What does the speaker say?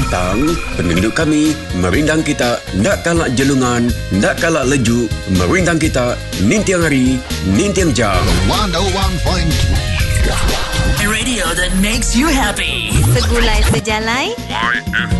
tentang penduduk kami, merindang kita, nak kalak jelungan, nak kalak lejuk, merindang kita, nintiang hari, nintiang jam. 101.3 Radio that makes you happy. Segulai sejalai